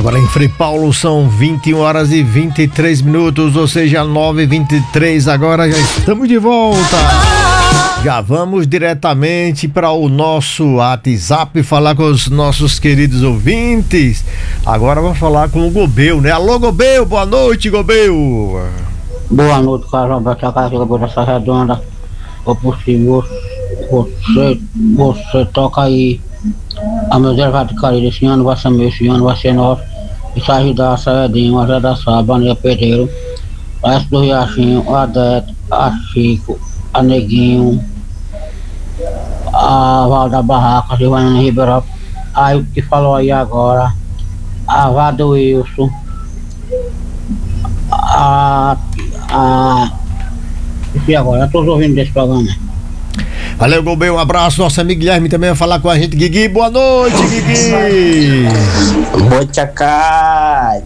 Agora em Frei Paulo são 21 horas e 23 minutos, ou seja, 9h23. Agora já estamos de volta. Já vamos diretamente para o nosso WhatsApp falar com os nossos queridos ouvintes. Agora vamos falar com o Gobel, né? Alô, Gobel, boa noite, Gobel. Boa noite, Carlos Alberto, a casa dessa redonda. Ou possível, você toca aí. A meu delegado de carinho, esse ano vai ser meu, esse ano vai ser nosso. Isso ajudar a Saedinho, a Zé da Saba, a Nia Pedreiro, a S do Riachinho, a Adete, a Chico, a Neguinho, a Val da Barraca, a Silvana Ribeirão, aí o que falou aí agora, a Vado Wilson, e agora, eu tô ouvindo desse programa. Valeu, Gobel, um abraço. Nosso amigo Guilherme também vai falar com a gente. Guigui, boa noite, Guigui. Boa noite, Cacai.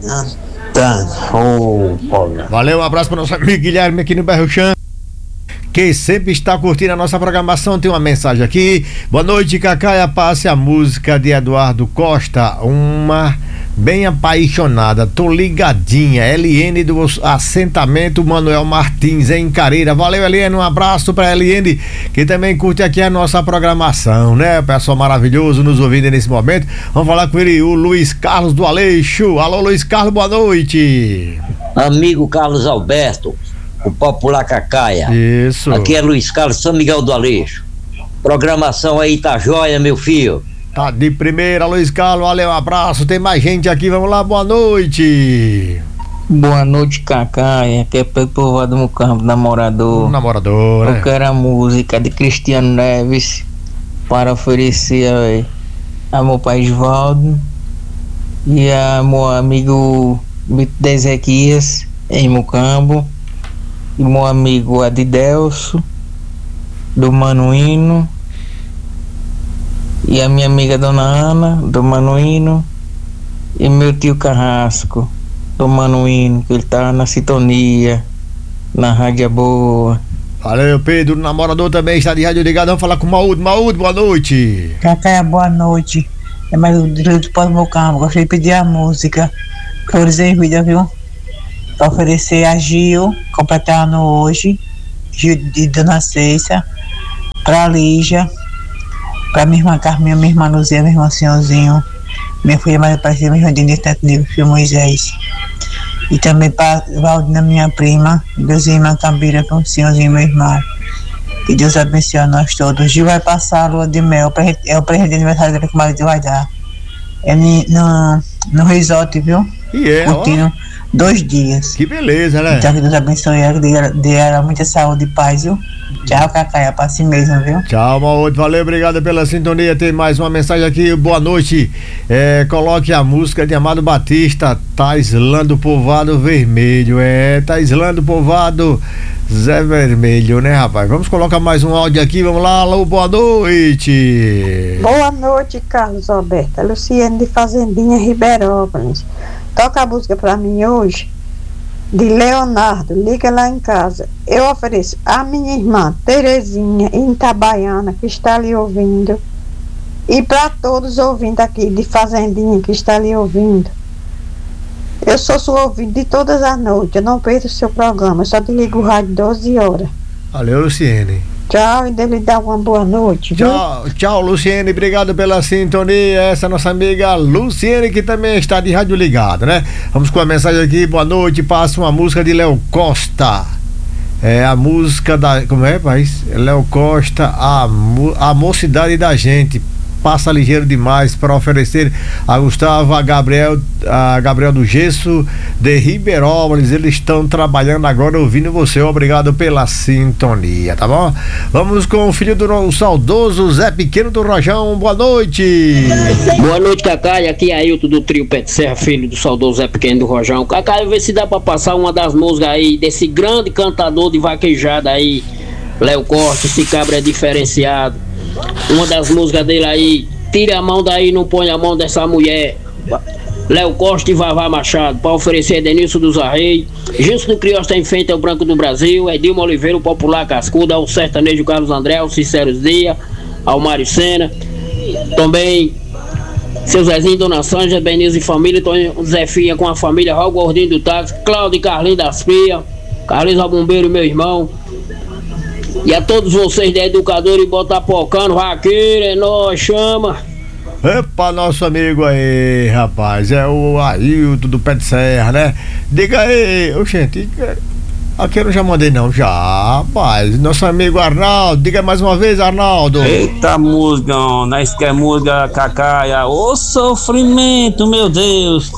Valeu, um abraço para nosso amigo Guilherme aqui no Bairro Chão, que sempre está curtindo a nossa programação. Tem uma mensagem aqui. Boa noite, Cacai. Passe a música de Eduardo Costa, uma bem apaixonada. Tô ligadinha. LN do assentamento Manuel Martins, em Careira. Valeu, LN. Um abraço pra LN, que também curte aqui a nossa programação, né? Pessoal maravilhoso nos ouvindo nesse momento. Vamos falar com ele, o Luiz Carlos do Aleixo. Alô, Luiz Carlos, boa noite. Amigo Carlos Alberto, o popular Cacaia. Isso. Aqui é Luiz Carlos, São Miguel do Aleixo. Programação aí tá jóia, meu filho. Tá de primeira, Luiz Carlos, valeu, um abraço. Tem mais gente aqui, vamos lá, boa noite. Boa noite, Cacaia, aqui é Pedro Povoado do Campo, namorador. Namorador, né? Eu quero a música de Cristiano Neves para oferecer a meu pai Osvaldo e a meu amigo Bito de Ezequias em Mucambo, e meu amigo Adidelso do Manuíno, e a minha amiga Dona Ana do Manuíno, e meu tio Carrasco do Manuíno, que ele tá na sintonia na Rádio Boa. Valeu, Pedro, o namorador também está de rádio ligado. Vamos falar com o Maúdo. Maúdo, boa noite. Cacá, boa noite. É mais o direito do meu campo. Gostaria de pedir a música Flores em Vida, viu? Para oferecer a Gil, completando hoje, Gil de Dona Ceiça, para Lígia, para minha irmã Carminha, minha irmã Luzia, meu irmão Senhorzinho, minha filha mais parecida, minha irmã Denise Neto Negro, filho Moisés. E também para Valdina, minha prima, Deus e irmã Cambira, com o Senhorzinho, meu irmão. Que Deus abençoe a nós todos. Gil vai passar a lua de mel, é o presente de aniversário dele que o marido vai dar. É no resort, viu? E é, curtindo 2 dias. Que beleza, né? Então que Deus abençoe ela, dê ela muita saúde e paz, viu? Tchau, Cacaia, pra si mesmo, viu? Tchau, Maúdo, valeu, obrigado pela sintonia. Tem mais uma mensagem aqui, boa noite. Coloque a música de Amado Batista, Taislando Povoado Vermelho. Taislando Povoado Zé Vermelho, né, rapaz? Vamos colocar mais um áudio aqui, vamos lá, alô, boa noite. Boa noite, Carlos Alberto. Luciane de Fazendinha, Ribeirópolis. Toca a música pra mim hoje, de Leonardo, Liga Lá em Casa. Eu ofereço a minha irmã Terezinha, em Itabaiana, que está ali ouvindo, e para todos ouvindo aqui de Fazendinha, que está ali ouvindo. Eu sou sua ouvinte de todas as noites, eu não perco o seu programa, eu só desligo o rádio 12 horas. Valeu, Luciene. Tchau, e dele dá uma boa noite, viu? Tchau, Luciene, obrigado pela sintonia. Essa é nossa amiga Luciene, que também está de rádio ligada, né? Vamos com a mensagem aqui, boa noite, passa uma música de Léo Costa. A música da, como é, rapaz? Léo Costa, a mocidade da gente. Passa ligeiro demais para oferecer a Gustavo, a Gabriel do Gesso de Ribeirópolis. Eles estão trabalhando agora ouvindo você. Obrigado pela sintonia, tá bom? Vamos com o filho do saudoso Zé Pequeno do Rojão. Boa noite. Boa noite, Cacai. Aqui é Ailton do trio Pé de Serra, filho do saudoso Zé Pequeno do Rojão. Cacai, vê se dá pra passar uma das músicas aí desse grande cantador de vaquejada aí, Léo Costa. Esse cabra é diferenciado. Uma das músicas dele aí, tira a mão daí, não põe a mão dessa mulher. Léo Costa e Vavá Machado, para oferecer Denilson dos Arreios, Gilson do Criosta Enfeita, é o Branco do Brasil, Edilma Oliveira, o Popular Cascuda, ao Sertanejo Carlos André, ao Cíceros Dias, ao Mário Sena. Também Seu Zezinho, Dona Sanja, Benise e família, Tonho Zefinha com a família, Raul Gordinho do Táxi, Cláudio e Carlinhos das Pias, Carlinhos ao Bombeiro, meu irmão. E a todos vocês da Educadora e Botapocano, Vaqueiro, é nóis, chama. Epa, nosso amigo aí, rapaz, é o Ailton do Pé de Serra, né? Diga aí, gente, aqui eu não já mandei não, já, rapaz, nosso amigo Arnaldo, diga mais uma vez, Arnaldo. Eita música, nós quer música cacaia, ô sofrimento, meu Deus.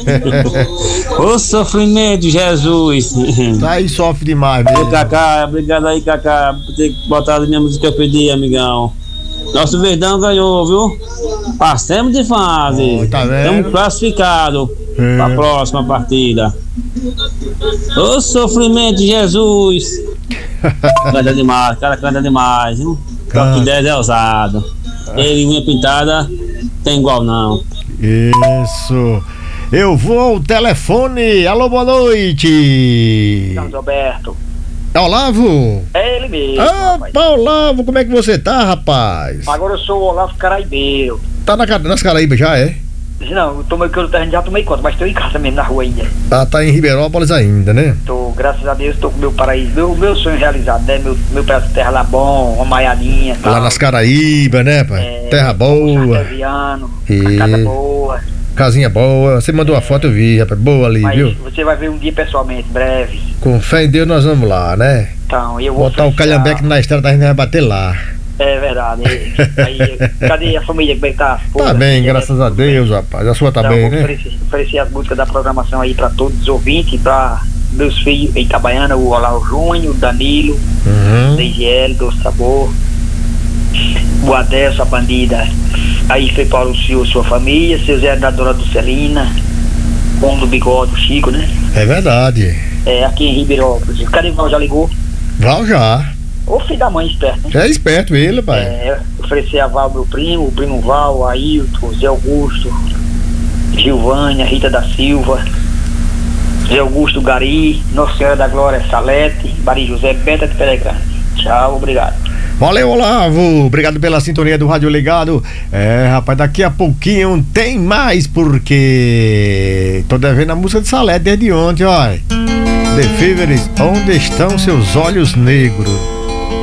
Ô sofrimento, Jesus. Tá aí, sofre demais mesmo. Ô Cacá, obrigado aí, Cacá, por ter botado a minha música que eu pedi, amigão. Nosso Verdão ganhou, viu? Passemos de fase. Tá vendo? Estamos classificados pra próxima partida. Ô sofrimento de Jesus. Canta demais, cara canta demais, viu? Top 10 é ousado. Ele, unha pintada, tem igual não. Isso. Eu vou ao telefone. Alô, boa noite. Carlos Alberto. É Olavo? É ele mesmo. Opa, Olavo, como é que você tá, rapaz? Agora eu sou o Olavo Caraibeiro. Tá nas Caraíbas já, é? Não, eu tomei que eu já tomei conta, mas tô em casa mesmo, na rua ainda. Ah, tá em Ribeirópolis ainda, né? Tô, graças a Deus, tô com meu paraíso, meu sonho realizado, né? Meu pedaço de terra lá bom, uma maianinha. Lá tal. nas Caraíbas, né, pai? Terra boa. A casa boa. Casinha boa. Você mandou uma foto, eu vi, rapaz. Boa ali, Mas viu? você vai ver um dia pessoalmente, breve. Com fé em Deus nós vamos lá, né? Então, eu vou botar o calhambeque na estrada, a gente vai bater lá. É verdade. Aí, cadê a família? Como é que tá? Tá bem, graças a Deus, rapaz. A sua tá Então, bem, vou né? oferecer as músicas da programação aí pra todos os ouvintes, pra meus filhos em Itabaiana, o Olavo Júnior, o Danilo, o Deigiel, do Sabor, o Adelso, a bandida. Aí foi para o senhor, sua família, seu Zé da Dona Dulcelina, o do Bigode, o Chico, né? É verdade. É, aqui em Ribeirópolis. O Carival já ligou? Val já. Ô filho da mãe esperto, né? É esperto ele, pai. É, oferecer a Val, meu primo, o primo Val, Ailton, Zé Augusto, Gilvânia, Rita da Silva, Zé Augusto Gari, Nossa Senhora da Glória Salete, Bari José Beta de Peregrino. Tchau, obrigado. Valeu, Olavo. Obrigado pela sintonia do Rádio Ligado. É, rapaz, daqui a pouquinho tem mais, porque tô devendo a música de Salete desde ontem, ó. The Fevers, onde estão seus olhos negros?